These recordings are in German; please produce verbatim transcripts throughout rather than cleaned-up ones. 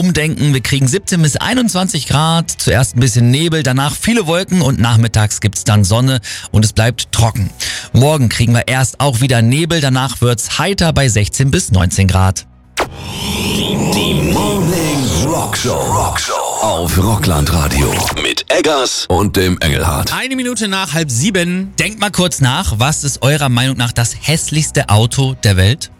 umdenken. Wir kriegen siebzehn bis einundzwanzig Grad, zuerst ein bisschen Nebel, danach viele Wolken und nachmittags gibt's dann Sonne und es bleibt trocken. Morgen kriegen wir erst auch wieder Nebel, danach wird's heiter bei sechzehn bis neunzehn Grad. Die Morning Rockshow. Rockshow auf Rockland-Radio mit Eggers und dem Engelhardt. Eine Minute nach halb sieben. Denkt mal kurz nach, was ist eurer Meinung nach das hässlichste Auto der Welt?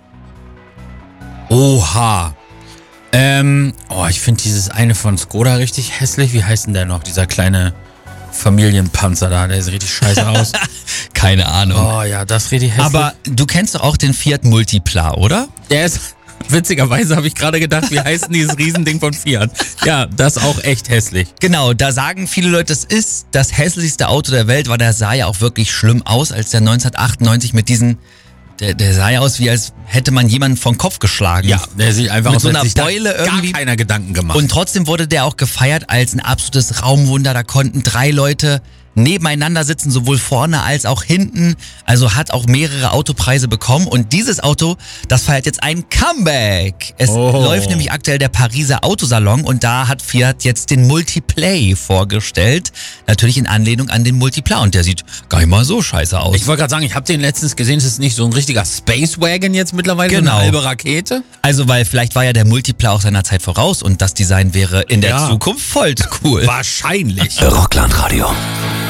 Oha. Ähm, oh, ich finde dieses eine von Skoda richtig hässlich. Wie heißt denn der noch? Dieser kleine Familienpanzer da, der sieht richtig scheiße aus. Keine Ahnung. Oh ja, das ist richtig hässlich. Aber du kennst doch auch den Fiat Multipla, oder? Der ist, witzigerweise habe ich gerade gedacht, wie heißt denn dieses Riesending von Fiat? Ja, das ist auch echt hässlich. Genau, da sagen viele Leute, das ist das hässlichste Auto der Welt, weil der sah ja auch wirklich schlimm aus, als der neunzehnhundertachtundneunzig mit diesen, der, der sah ja aus, wie als hätte man jemanden vom Kopf geschlagen. Ja, der sieht einfach Mit aus, so als einer sich da Beule gar irgendwie. keiner Gedanken gemacht. Und trotzdem wurde der auch gefeiert als ein absolutes Raumwunder. Da konnten drei Leute nebeneinander sitzen, sowohl vorne als auch hinten. Also hat auch mehrere Autopreise bekommen. Und dieses Auto, das feiert jetzt ein Comeback. Es Oh. läuft nämlich aktuell der Pariser Autosalon und da hat Fiat jetzt den Multiplay vorgestellt. Natürlich in Anlehnung an den Multipla. Und der sieht gar nicht mal so scheiße aus. Ich wollte gerade sagen, ich habe den letztens gesehen, es ist nicht so ein richtiger Space Wagon jetzt mittlerweile, Genau. so eine halbe Rakete. Also, weil vielleicht war ja der Multipla auch seiner Zeit voraus und das Design wäre in der Ja. Zukunft voll cool. Wahrscheinlich. Rockland-Radio.